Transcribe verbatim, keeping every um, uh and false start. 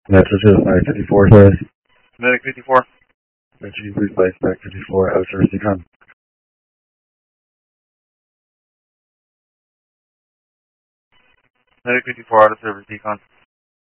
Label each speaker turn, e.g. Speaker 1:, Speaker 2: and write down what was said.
Speaker 1: That's just Medic fifty-four, please.
Speaker 2: Medic fifty-four.
Speaker 1: Could you please place Medic fifty-four out of service decon?
Speaker 2: Medic fifty-four out of service decon.